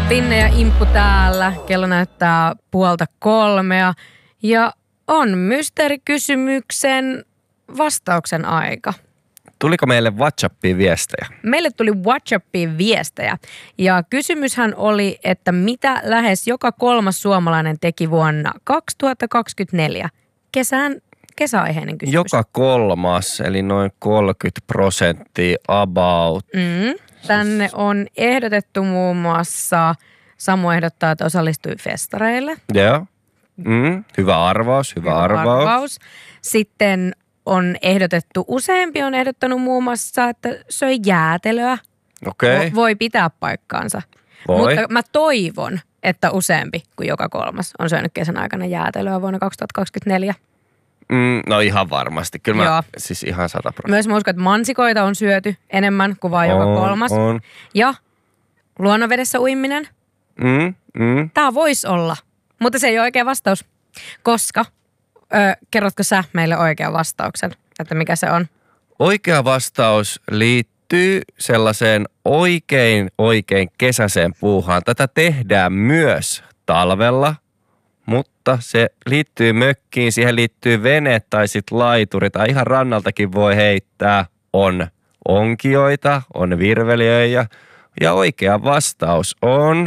Tinne ja Imppu täällä. Kello näyttää 2:30 ja on mysteerikysymyksen vastauksen aika. Tuliko meille WhatsAppiin viestejä? Meille tuli WhatsAppiin viestejä ja kysymyshän oli, että lähes joka kolmas suomalainen teki vuonna 2024. Kesäaiheinen kysymys. Joka kolmas, eli noin 30% about. Tänne on ehdotettu muun muassa, Samu ehdottaa, että osallistui festareille. Joo. Hyvä arvaus. Sitten on ehdotettu, useampi on ehdottanut muun muassa, että söi jäätelöä. Okei. Voi pitää paikkaansa. Voi. Mutta mä toivon, että useampi kuin joka kolmas on syönyt kesän aikana jäätelöä vuonna 2024. No ihan varmasti. Kyllä Joo. mä siis ihan 100%. Myös mä uskon, että mansikoita on syöty enemmän kuin vain joka kolmas. On. Ja luonnonvedessä uiminen. Tää voisi olla, mutta se ei ole oikea vastaus. Koska, kerrotko sä meille oikean vastauksen, että mikä se on? Oikea vastaus liittyy sellaiseen oikein kesäiseen puuhaan. Tätä tehdään myös talvella, mutta se liittyy mökkiin, siihen liittyy vene tai sit laituri tai ihan rannaltakin voi heittää. On onkioita, on virveliöitä ja oikea vastaus on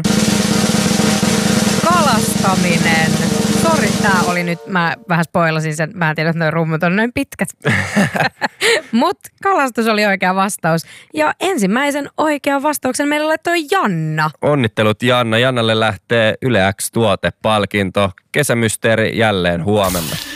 kalastaminen. Sori, tää oli nyt, mä vähän spoilasin sen, mä en tiedä, että noi rummut on noin pitkät. Mut kalastus oli oikea vastaus. Ja ensimmäisen oikean vastauksen meille laittoi Janna. Onnittelut Janna. Jannalle lähtee Yle X -tuotepalkinto. Kesämysteeri jälleen huomenna.